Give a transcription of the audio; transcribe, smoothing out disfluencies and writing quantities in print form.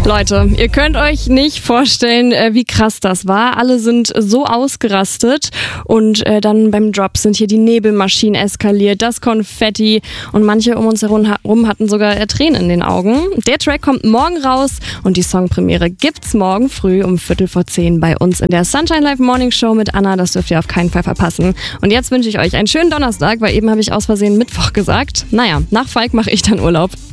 Leute, ihr könnt euch nicht vorstellen, wie krass das war. Alle sind so ausgerastet und dann beim Drop sind hier die Nebelmaschinen eskaliert, das Konfetti und manche um uns herum hatten sogar Tränen in den Augen. Der Track kommt morgen raus und die Songpremiere gibt's morgen früh um 9:15 bei uns in der Sunshine Live Morning Show mit Anna. Das dürft ihr auf keinen Fall verpassen. Und jetzt wünsche ich euch einen schönen Donnerstag, weil eben habe ich aus Versehen Mittwoch gesagt. Naja, nach Falk mache ich dann Urlaub.